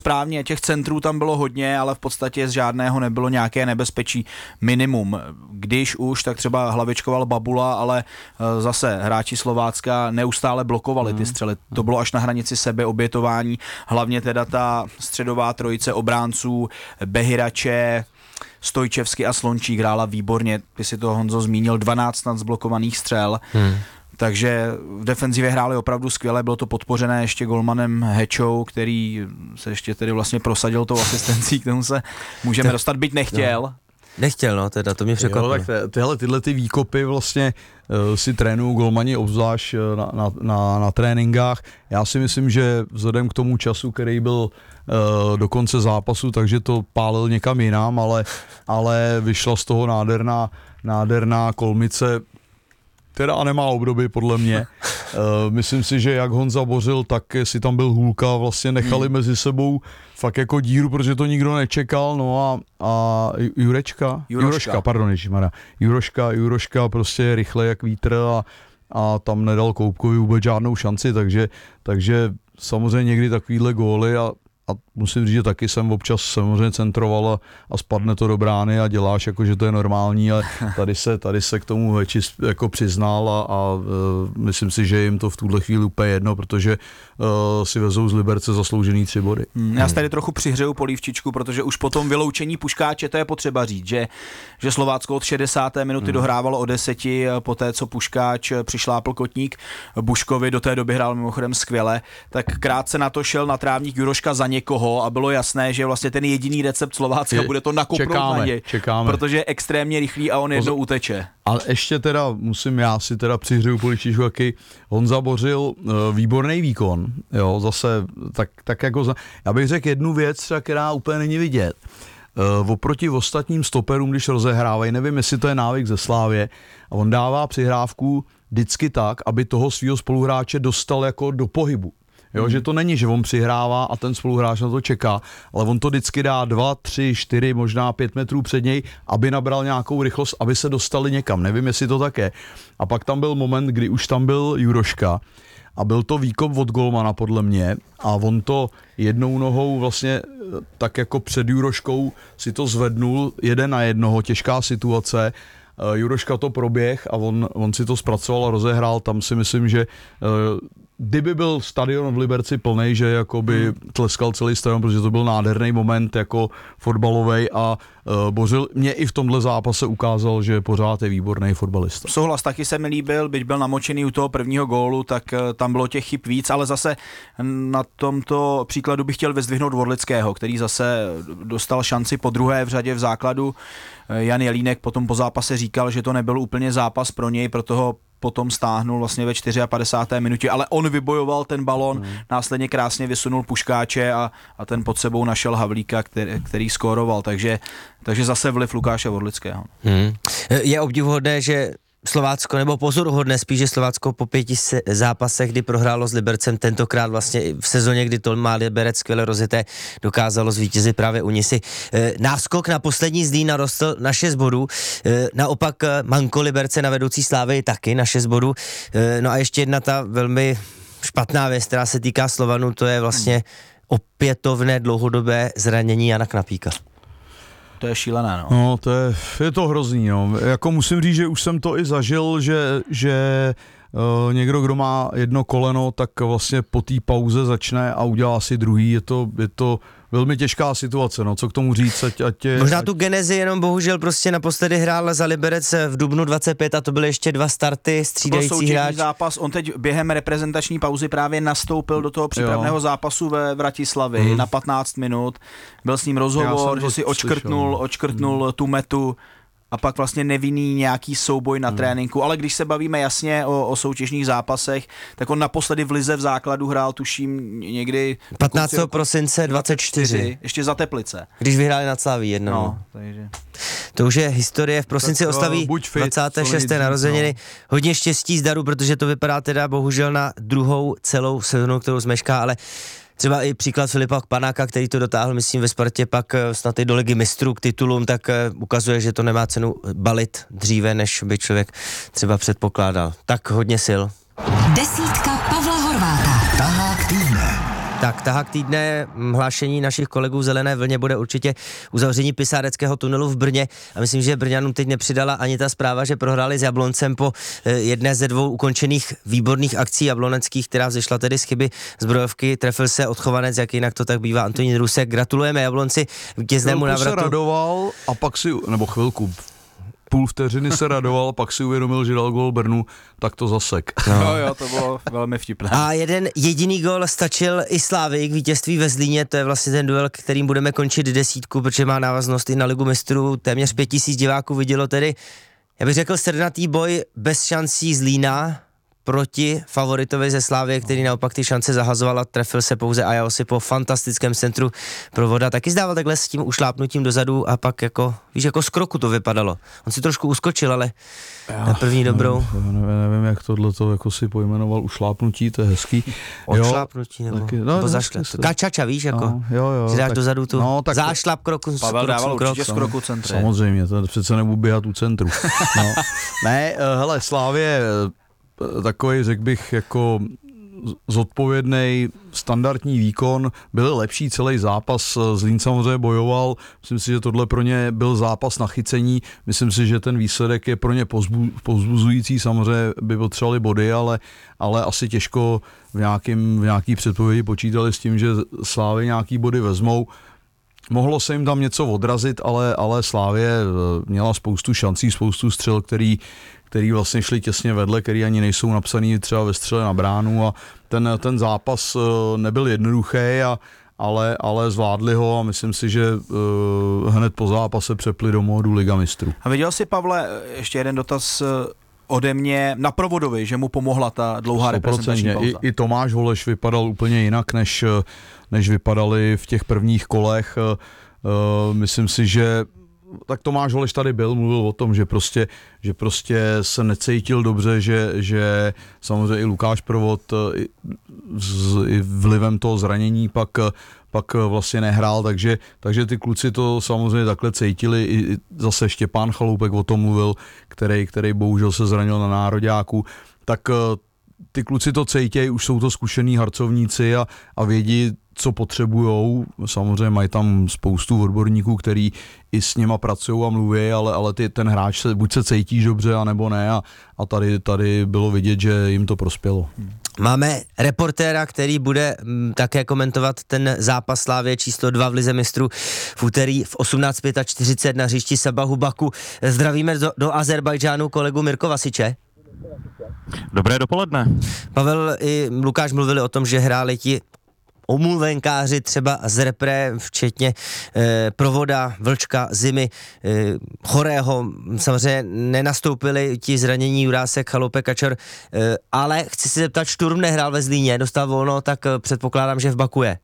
správně, těch centrů tam bylo hodně, ale v podstatě z žádného nebylo nějaké nebezpečí, minimum. Když už, tak třeba hlavičkoval Babula, ale zase hráči Slovácka neustále blokovali ty střely. To bylo až na hranici sebeobětování, hlavně teda ta středová trojice obránců Behirače, Stojčevsky a Slončík hrála výborně. Ty si to, Honzo, zmínil, 12 zblokovaných střel. Takže v defenzivě hráli opravdu skvěle, bylo to podpořené ještě golmanem Hečou, který se ještě tedy vlastně prosadil tou asistencí, k tomu se můžeme dostat, byť nechtěl. No. Nechtěl, no, teda to mě překvapilo. Tak tyhle ty výkopy vlastně si trénují golmani obzvlášť na tréninkách. Já si myslím, že vzhledem k tomu času, který byl do konce zápasu, takže to pálil někam jinam, ale vyšla z toho nádherná kolmice, teda nemá obdoby podle mě. Myslím si, že jak Honza bořil, tak si tam byl Hůlka, vlastně nechali mezi sebou fakt jako díru, protože to nikdo nečekal, no a Juroška prostě rychle jak vítr a tam nedal Koupkovi vůbec žádnou šanci, takže samozřejmě někdy takovýhle góly a musím říct, že taky jsem občas samozřejmě centroval a spadne to do brány a děláš jako, že to je normální, ale tady se k tomu Heči jako přiznal a myslím si, že jim to v tuhle chvíli úplně jedno, protože si vezou z Liberce zasloužený 3 body. Já se tady trochu přihřeju polívčičku, protože už po tom vyloučení Puškáče, to je potřeba říct, že Slovácko od 60. minuty dohrávalo o 10, poté co Puškáč přišlápl kotník Buškovi, do té doby hrál mimochodem skvěle, tak krátce na to šel na trávník Juroška za někoho a bylo jasné, že vlastně ten jediný recept Slovácka bude to nakopnout na něj, protože je extrémně rychlý a on jednou uteče. Ale ještě teda já si přihřeju polívčičku, jaký Honza bořil výborný výkon, jo, zase tak jako já bych řekl jednu věc, která úplně není vidět. Oproti ostatním stoperům, když rozehrávají, nevím, jestli to je návyk ze Slávě, a on dává přihrávku vždycky tak, aby toho svého spoluhráče dostal jako do pohybu. Jo, že to není, že on přihrává a ten spoluhráč na to čeká, ale on to vždycky dá 2, 3, 4, možná 5 metrů před něj, aby nabral nějakou rychlost, aby se dostali někam. Nevím, jestli to tak je. A pak tam byl moment, kdy už tam byl Juroška a byl to výkop od golmana podle mě a on to jednou nohou vlastně tak jako před Juroškou si to zvednul 1 na 1, těžká situace. Juroška to proběh a on si to zpracoval a rozehrál. Tam si myslím, že kdyby byl stadion v Liberci plnej, že jakoby tleskal celý stadion, protože to byl nádherný moment jako fotbalovej a bořil mě i v tomhle zápase ukázal, že pořád je výborný fotbalista. Souhlas, taky se mi líbil, byť byl namočený u toho prvního gólu, tak tam bylo těch chyb víc, ale zase na tomto příkladu bych chtěl vyzdvihnout Vorlického, který zase dostal šanci po druhé v řadě v základu. Jan Jelínek potom po zápase říkal, že to nebyl úplně zápas pro něj, proto ho potom stáhnul vlastně ve 54. minutě, ale on vybojoval ten balon, následně krásně vysunul Puškáče a ten pod sebou našel Havlíka, který skóroval, takže zase vliv Lukáše Vorlického. Je obdivuhodné, že Slovácko, nebo pozoruhodné spíš, že Slovácko po 5 zápasech, kdy prohrálo s Libercem, tentokrát vlastně v sezóně, kdy to má Liberec skvěle rozjeté, dokázalo zvítězit právě u Nisy. Náskok na poslední Zlín narostl na 6 bodů, naopak manko Liberce na vedoucí Slávy taky na 6 bodů. No a ještě jedna ta velmi špatná věc, která se týká Slovanů, to je vlastně opětovné dlouhodobé zranění Jana Knapíka. To je šílené, no. No, je to hrozný, no. Jako musím říct, že už jsem to i zažil, že někdo, kdo má jedno koleno, tak vlastně po té pauze začne a udělá si druhý. Je to velmi těžká situace, no, co k tomu říct, Možná tu genezi jenom bohužel prostě naposledy hrál za Liberec v dubnu 25 a to byly ještě 2 starty, střídající hráč. Zápas, on teď během reprezentační pauzy právě nastoupil do toho přípravného zápasu ve Vratislavi na 15 minut, byl s ním rozhovor, že si očkrtnul tu metu, a pak vlastně nevinný nějaký souboj na tréninku, ale když se bavíme jasně o soutěžních zápasech, tak on naposledy v lize v základu hrál, tuším, někdy 15. prosince 24. Ještě za Teplice. Když vyhráli nad Slaví 1. No, takže to už je historie, v prosinci oslaví 26. narozeniny. Hodně štěstí, zdaru, protože to vypadá teda bohužel na druhou celou sezonu, kterou zmešká, ale třeba i příklad Filipa Panáka, který to dotáhl, myslím, ve Spartě pak snad i do Ligy mistrů k titulům, tak ukazuje, že to nemá cenu balit dříve, než by člověk třeba předpokládal. Tak hodně sil. Desítka Pavla Horváta. Tahák týdne. Tak tahák týdne hlášení našich kolegů v Zelené vlně bude určitě uzavření Pisáreckého tunelu v Brně a myslím, že Brňanům teď nepřidala ani ta zpráva, že prohráli s Jabloncem po jedné ze 2 ukončených výborných akcí jabloneckých, která vzešla tedy z chyby zbrojovky. Trefil se odchovanec, jak jinak to tak bývá, Antonín Rusek. Gratulujeme Jablonci vítěznému návratu. Se radoval a pak si, nebo chvilku, půl vteřiny se radoval, pak si uvědomil, že dal gól Brnu, tak to zasek. No jo, to bylo velmi vtipné. A jeden jediný gól stačil i Slávii k vítězství ve Zlíně, to je vlastně ten duel, kterým budeme končit 10, protože má návaznost i na Ligu mistrů, téměř 5000 diváků vidělo tedy, já bych řekl, srdnatý boj bez šancí Zlína proti favoritovi ze Slávie, který naopak ty šance zahazoval a trefil se pouze Ajaosi po fantastickém centru provoda. Taky zdával takhle s tím ušlápnutím dozadu a pak jako, víš, jako z kroku to vypadalo. On si trošku uskočil, ale na první dobrou. Nevím, jak tohleto jako si pojmenoval ušlápnutí, to je hezký. Odšlápnutí nebo zašlap. Kačača, víš, jako, že dáš dozadu tu zášlap kroku. Pavel dával určitě z kroku centru. Samozřejmě, to přece nebudu běhat u centru. No. Ne, hele, Slávě takový, řekl bych, jako zodpovědný standardní výkon, byl lepší celý zápas, Zlín samozřejmě bojoval, myslím si, že tohle pro ně byl zápas na chycení, myslím si, že ten výsledek je pro ně povzbuzující, samozřejmě by potřebovali body, ale asi těžko v nějaký předpovědi počítali s tím, že Slávy nějaký body vezmou. Mohlo se jim tam něco odrazit, ale Slávie měla spoustu šancí, spoustu střel, který vlastně šli těsně vedle, který ani nejsou napsaný třeba ve střele na bránu a ten zápas nebyl jednoduchý, ale zvládli ho a myslím si, že hned po zápase přepli do módu Liga mistrů. A viděl jsi, Pavle, ještě jeden dotaz ode mě na Provodovi, že mu pomohla ta dlouhá reprezentační pauza. I Tomáš Holeš vypadal úplně jinak, než vypadali v těch prvních kolech. Myslím si, že tak Tomáš Holeš tady mluvil o tom, že prostě se necítil dobře, že samozřejmě i Lukáš Provod i vlivem toho zranění pak vlastně nehrál, takže ty kluci to samozřejmě takhle cítili. I zase Štěpán Chaloupek o tom mluvil, který bohužel se zranil na nároďáku. Tak ty kluci to cítějí, už jsou to zkušení harcovníci a vědí, co potřebujou. Samozřejmě mají tam spoustu odborníků, který i s nima pracují a mluví, ale ten hráč buď se cítí dobře, anebo ne a tady bylo vidět, že jim to prospělo. Máme reportéra, který bude také komentovat ten zápas Slávie číslo 2 v Lize mistrů v úterý v 18:45 na hřišti Sabahu Baku. Zdravíme do Azerbajdžánu kolegu Mirko Vasiče. Dobré dopoledne. Pavel i Lukáš mluvili o tom, že hráli ti omluvenkáři třeba z repre, včetně Provoda, Vlčka, Zimy, Chorého, samozřejmě nenastoupili ti zranění Jurásek, Chaloupek, Kačor, ale chci se zeptat, Šturm nehrál ve Zlíně, dostal volno, tak předpokládám, že v Baku je.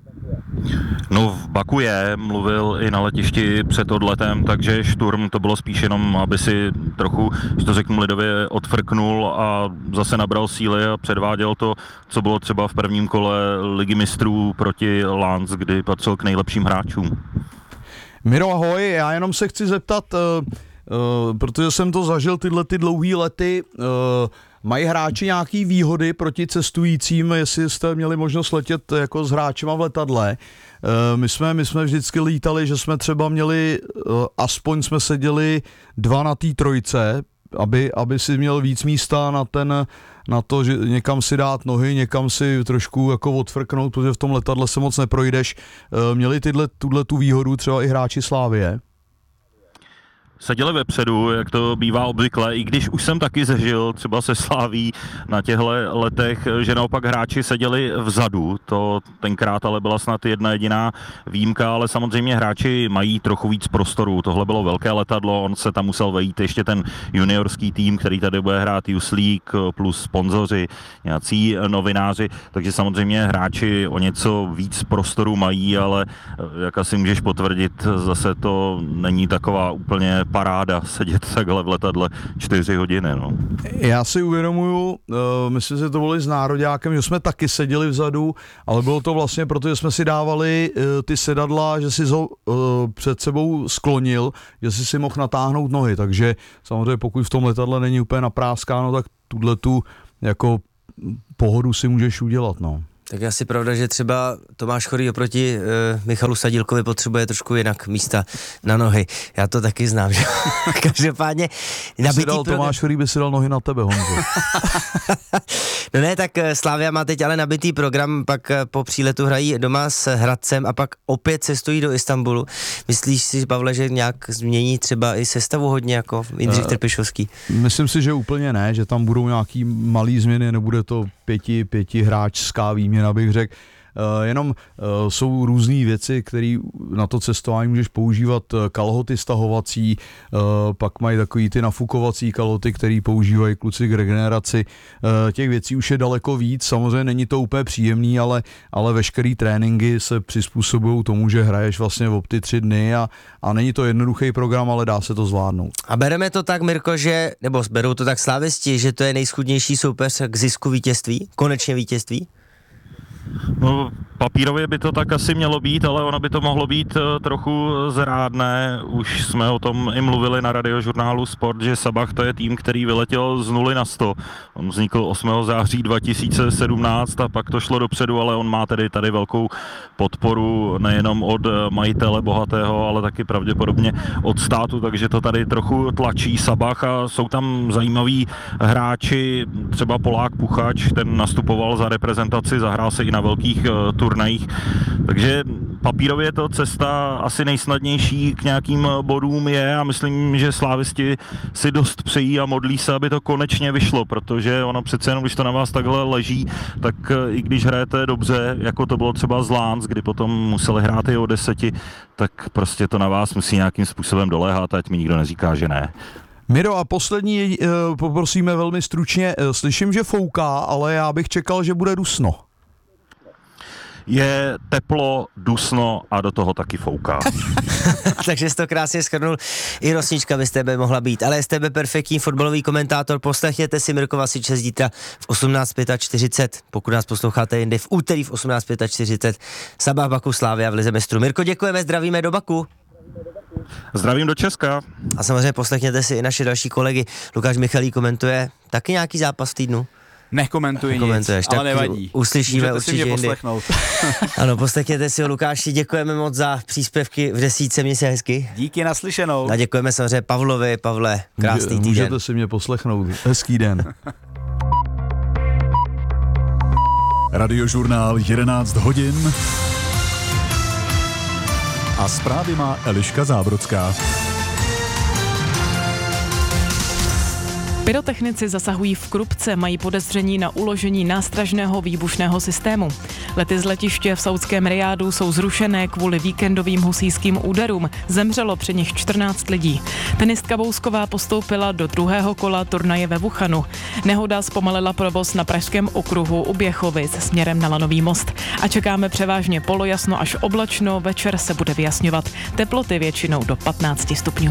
No v Baku mluvil i na letišti před odletem, takže Šturm to bylo spíš jenom, aby si trochu, že to řeknu lidově, odfrknul a zase nabral síly a předváděl to, co bylo třeba v prvním kole Ligy mistrů proti Lens, kdy patřil k nejlepším hráčům. Miro, ahoj, já jenom se chci zeptat, protože jsem to zažil tyhle dlouhý lety, mají hráči nějaký výhody proti cestujícím, jestli jste měli možnost letět jako s hráčima v letadle? My jsme vždycky lítali, že jsme třeba měli, aspoň jsme seděli 2 na té trojce, aby si měl víc místa na to, že někam si dát nohy, někam si trošku jako odfrknout, protože v tom letadle se moc neprojdeš. Měli tu výhodu třeba i hráči Slávie? Seděli vepředu, jak to bývá obvykle, i když už jsem taky zažil třeba se Slaví na těchto letech, že naopak hráči seděli vzadu, to tenkrát ale byla snad jedna jediná výjimka, ale samozřejmě hráči mají trochu víc prostoru, tohle bylo velké letadlo, on se tam musel vejít ještě ten juniorský tým, který tady bude hrát Youth League plus sponzoři, nějací novináři, takže samozřejmě hráči o něco víc prostoru mají, ale jak asi můžeš potvrdit, zase to není taková úplně paráda sedět takhle v letadle 4 hodiny. No. Já si uvědomuju, myslím, že to bylo s nároďákem, že jsme taky seděli vzadu, ale bylo to vlastně, protože jsme si dávali ty sedadla, že si před sebou sklonil, že si mohl natáhnout nohy, takže samozřejmě pokud v tom letadle není úplně napráskáno, tak tu jako pohodu si můžeš udělat. No. Tak je asi pravda, že třeba Tomáš Chorý oproti Michalu Sadílkovi potřebuje trošku jinak místa na nohy. Já to taky znám, že? Každopádně Tomáš Chorý by si dal nohy na tebe, Honzo. No ne, tak Slavia má teď ale nabitý program, pak po příletu hrají doma s Hradcem a pak opět cestují do Istanbulu. Myslíš si, Pavle, že nějak změní třeba i sestavu hodně jako Jindřich Trpišovský? Myslím si, že úplně ne, že tam budou nějaký malý změny, nebude to pěti hráčská výměna, bych řekl. Jenom jsou různé věci, které na to cestování můžeš používat, kalhoty stahovací, pak mají takový ty nafukovací kalhoty, které používají kluci k regeneraci. Těch věcí už je daleko víc, samozřejmě není to úplně příjemný, ale veškerý tréninky se přizpůsobují tomu, že hraješ vlastně v ty 3 dny a není to jednoduchý program, ale dá se to zvládnout. A bereme to tak, Mirko, nebo berou to tak slávisti, že to je nejschudnější soupeř k zisku vítězství, konečně vítězství? No, papírově by to tak asi mělo být, ale ono by to mohlo být trochu zrádné. Už jsme o tom i mluvili na radiožurnálu Sport, že Sabah to je tým, který vyletěl z 0 na 100. On vznikl 8. září 2017 a pak to šlo dopředu, ale on má tedy tady velkou podporu nejenom od majitele bohatého, ale taky pravděpodobně od státu, takže to tady trochu tlačí Sabah a jsou tam zajímaví hráči, třeba Polák Puchač, ten nastupoval za reprezentaci, zahrál se i na velkých turnajích, takže papírově to cesta asi nejsnadnější k nějakým bodům je a myslím, že slávisti si dost přejí a modlí se, aby to konečně vyšlo, protože ono přece jenom, když to na vás takhle leží, tak i když hrajete dobře, jako to bylo třeba z Lans, kdy potom museli hrát i o 10, tak prostě to na vás musí nějakým způsobem doléhat, ať mi nikdo neříká, že ne. Miro, a poslední poprosíme velmi stručně. Slyším, že fouká, ale já bych čekal, že bude dusno. Je teplo, dusno a do toho taky fouká. Takže jsi to krásně shrnul. I Rosnička by z tebe mohla být, ale z tebe perfektní fotbalový komentátor. Poslechněte si Mirko Vasiče zítra v 18:45, pokud nás posloucháte jindy, v úterý v 18:45. Sabah Baku, Slavia v Lize mistrů. Mirko, děkujeme, zdravíme do Baku. Zdravím do Česka. A samozřejmě poslechněte si i naše další kolegy. Lukáš Michalík komentuje taky nějaký zápas v týdnu. Nekomentuji nic, ale nevadí. Uslyšíme můžete určitě si mě jindy. Poslechnout. Ano, poslechněte si ho, Lukáši, děkujeme moc za příspěvky v 10, měj se hezky. Díky, naslyšenou. A děkujeme samozřejmě Pavlovi. Pavle, krásný týden. Můžete si mě poslechnout, hezký den. Radiožurnál 11 hodin a zprávy má Eliška Zábrodská. Pyrotechnici zasahují v Krupce, mají podezření na uložení nástražného výbušného systému. Lety z letiště v saudském Rijádu jsou zrušené kvůli víkendovým husijským úderům. Zemřelo při nich 14 lidí. Tenistka Bousková postoupila do druhého kola turnaje ve Wuhanu. Nehoda zpomalila provoz na pražském okruhu u Běchovic směrem na Lanový most. A čekáme převážně polojasno až oblačno, večer se bude vyjasňovat. Teploty většinou do 15 stupňů.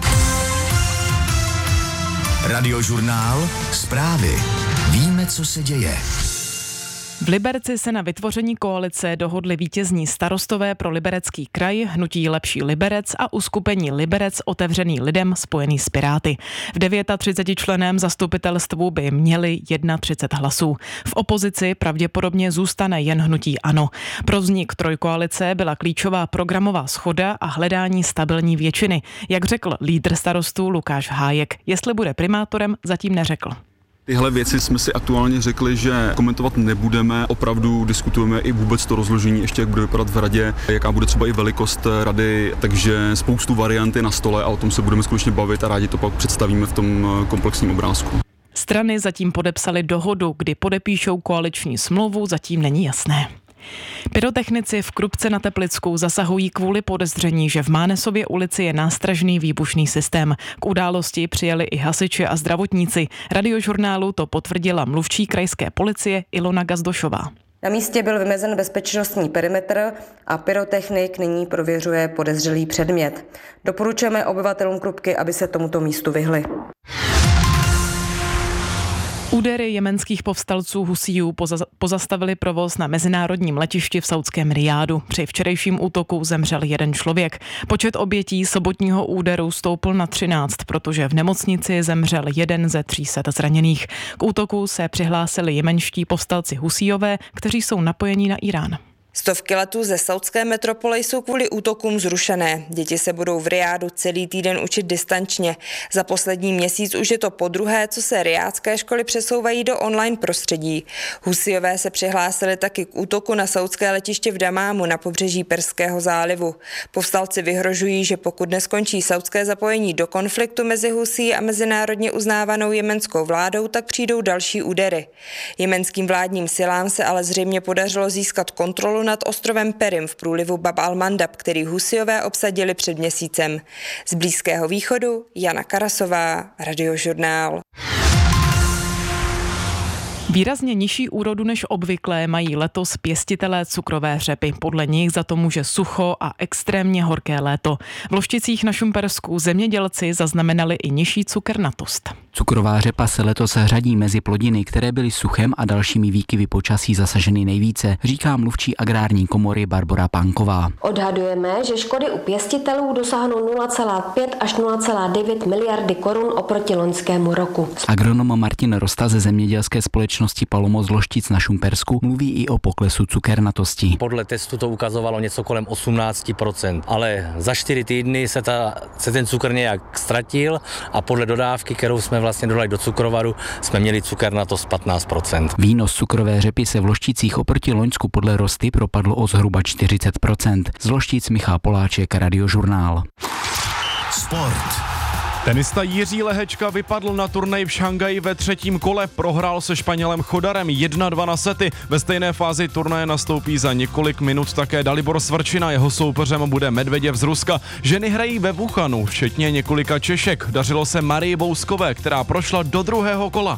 Radiožurnál, zprávy. Víme, co se děje. V Liberci se na vytvoření koalice dohodli vítězní starostové pro Liberecký kraj, hnutí Lepší Liberec a uskupení Liberec otevřený lidem spojený s Piráty. V 39členném zastupitelstvu by měli 31 hlasů. V opozici pravděpodobně zůstane jen hnutí ANO. Pro vznik trojkoalice byla klíčová programová shoda a hledání stabilní většiny. Jak řekl lídr starostů Lukáš Hájek, jestli bude primátorem, zatím neřekl. Tyhle věci jsme si aktuálně řekli, že komentovat nebudeme, opravdu diskutujeme i vůbec to rozložení, ještě jak bude vypadat v radě, jaká bude třeba i velikost rady, takže spoustu variant je na stole a o tom se budeme skutečně bavit a rádi to pak představíme v tom komplexním obrázku. Strany zatím podepsaly dohodu, kdy podepíšou koaliční smlouvu, zatím není jasné. Pyrotechnici v Krupce na Teplicku zasahují kvůli podezření, že v Mánesově ulici je nástražný výbušný systém. K události přijeli i hasiči a zdravotníci. Radiožurnálu to potvrdila mluvčí krajské policie Ilona Gazdošová. Na místě byl vymezen bezpečnostní perimetr a pyrotechnik nyní prověřuje podezřelý předmět. Doporučujeme obyvatelům Krupky, aby se tomuto místu vyhli. Údery jemenských povstalců Husijů pozastavili provoz na mezinárodním letišti v saudském Rijádu. Při včerejším útoku zemřel 1 člověk. Počet obětí sobotního úderu stoupl na 13, protože v nemocnici zemřel 1 ze 300 zraněných. K útoku se přihlásili jemenští povstalci Husijové, kteří jsou napojení na Irán. Stovky letů ze saudské metropole jsou kvůli útokům zrušené. Děti se budou v Rijádu celý týden učit distančně. Za poslední měsíc už je to podruhé, co se riádské školy přesouvají do online prostředí. Husijové se přihlásili taky k útoku na saudské letiště v Damámu na pobřeží Perského zálivu. Povstalci vyhrožují, že pokud neskončí saudské zapojení do konfliktu mezi Husí a mezinárodně uznávanou jemenskou vládou, tak přijdou další údery. Jemenským vládním silám se ale zřejmě podařilo získat kontrolu nad ostrovem Perim v průlivu Bab al-Mandab, který Husijové obsadili před měsícem. Z Blízkého východu Jana Karasová, Radiožurnál. Výrazně nižší úrodu než obvykle mají letos pěstitelé cukrové řepy. Podle nich za to může sucho a extrémně horké léto. V Lošticích na Šumpersku zemědělci zaznamenali i nižší cukernatost. Cukrová řepa se letos řadí mezi plodiny, které byly suchem a dalšími výkyvy počasí zasaženy nejvíce, říká mluvčí agrární komory Barbora Pánková. Odhadujeme, že škody u pěstitelů dosáhnou 0,5 až 0,9 miliardy korun oproti loňskému roku. Agronom Martin Rosta ze zemědělské společnosti Palomos Loštic na Šumpersku mluví i o poklesu cukernatosti. Podle testu to ukazovalo něco kolem 18%, ale za 4 týdny se ten cukr nějak ztratil a podle dodávky, kterou jsme vlastně dodali do cukrovaru, jsme měli cukernatost 15%. Výnos cukrové řepy se v Lošticích oproti loňsku podle Rosty propadl o zhruba 40%. Z Loštic Michal Poláček, Radiožurnál. Sport. Tenista Jiří Lehečka vypadl na turnaj v Šanghaji ve 3. kole, prohrál se Španělem Chodarem 1-2 na sety. Ve stejné fázi turnaje nastoupí za několik minut také Dalibor Svrčina, jeho soupeřem bude Medveděv z Ruska. Ženy hrají ve Wuhanu, včetně několika Češek. Dařilo se Marii Bouskové, která prošla do 2. kola.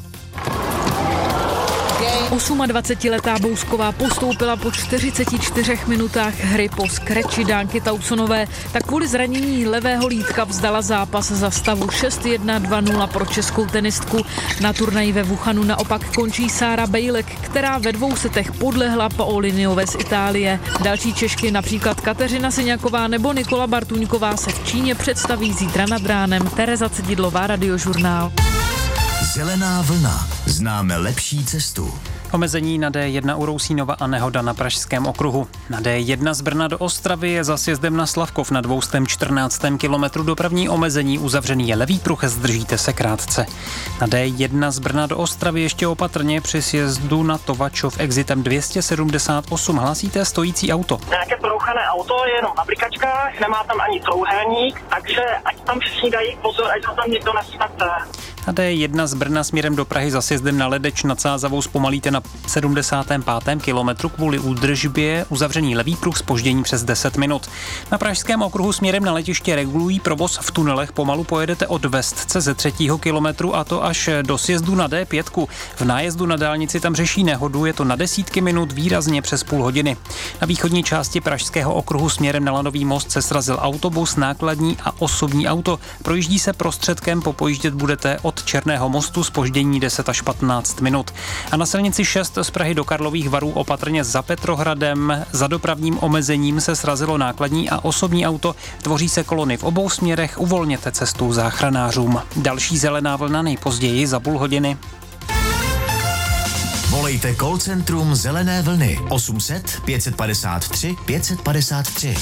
28letá Bousková postoupila po 44 minutách hry po skreči Dánky Tausonové, tak kvůli zranění levého lítka vzdala zápas za stavu 6-1, 2-0 pro českou tenistku. Na turnaji ve Wuhanu naopak končí Sára Bejlek, která ve 2 setech podlehla Paoliniové z Itálie. Další Češky, například Kateřina Syňaková nebo Nikola Bartuňková, se v Číně představí zítra nad ránem. Tereza Cedidlová, Radiožurnál. Zelená vlna. Známe lepší cestu. Omezení na D1 u Rousínova a nehoda na Pražském okruhu. Na D1 z Brna do Ostravy je za sjezdem na Slavkov na 214. kilometru dopravní omezení, uzavřený je levý pruh, zdržíte se krátce. Na D1 z Brna do Ostravy ještě opatrně při sjezdu na Tovačov exitem 278. Hlásíte stojící auto. Nějaké porouchané auto je jenom na blikačkách, nemá tam ani trouhelník, takže ať tam všichni dají pozor, ať ho tam někdo nesmete. Na D1 z Brna směrem do Prahy za sjezdem na Ledeč nad Sázavou zpomalíte na 75. kilometru kvůli údržbě, uzavřený levý pruh, zpoždění přes 10 minut. Na pražském okruhu směrem na letiště regulují provoz v tunelech, pomalu pojedete od Vestce ze 3. kilometru a to až do sjezdu na D5. V nájezdu na dálnici tam řeší nehodu, je to na desítky minut, výrazně přes půl hodiny. Na východní části pražského okruhu směrem na Lanový most se srazil autobus, nákladní a osobní auto. Projíždí se prostředkem, popojíždět budete od Černého mostu, zpoždění 10 až 15 minut. A na silnici 6 z Prahy do Karlových Varů opatrně za Petrohradem za dopravním omezením se srazilo nákladní a osobní auto. Tvoří se kolony v obou směrech, uvolněte cestu záchranářům. Další zelená vlna nejpozději za půl hodiny. Volejte call centrum Zelené vlny 800 553 553.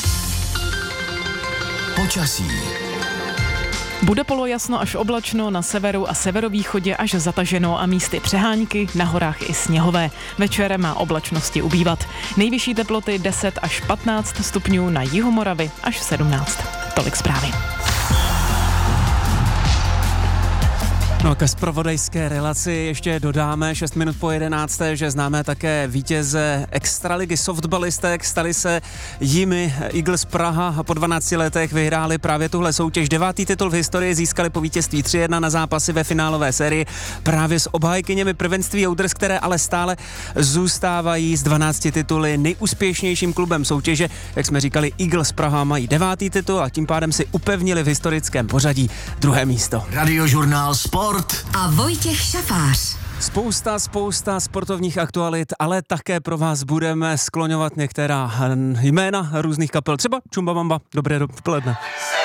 Počasí. Bude polojasno až oblačno, na severu a severovýchodě až zataženo a místy přehánky, na horách i sněhové. Večer má oblačnosti ubývat. Nejvyšší teploty 10 až 15 stupňů, na jihu Moravy až 17. Tolik zprávy. No ke zpravodajské relaci ještě dodáme 6 minut po 11, že známe také vítěze extraligy softbalistek, stali se jimi Eagles Praha a po 12 letech vyhráli právě tuhle soutěž. 9. titul v historii získali po vítězství 3-1 na zápasy ve finálové sérii právě s obhájkyněmi prvenství Ouders, které ale stále zůstávají s 12 tituly nejúspěšnějším klubem soutěže. Jak jsme říkali, Eagles Praha mají 9. titul a tím pádem si upevnili v historickém pořadí 2. místo. Radiožurnál Sport a Vojtěch Šafář. Spousta sportovních aktualit, ale také pro vás budeme skloňovat některá jména různých kapel, třeba Chumbawamba. Dobré dopoledne.